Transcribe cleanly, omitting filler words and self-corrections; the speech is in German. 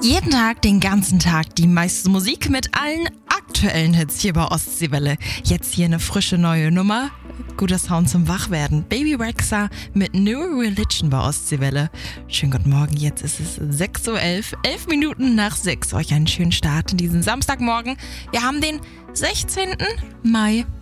Jeden Tag, den ganzen Tag, die meiste Musik mit allen aktuellen Hits hier bei Ostseewelle. Jetzt hier eine frische neue Nummer. Guter Sound zum Wachwerden. Baby Rexha mit New Religion bei Ostseewelle. Schönen guten Morgen, jetzt ist es 6.11 Uhr, 11 Minuten nach 6. Euch einen schönen Start in diesen Samstagmorgen. Wir haben den 16. Mai.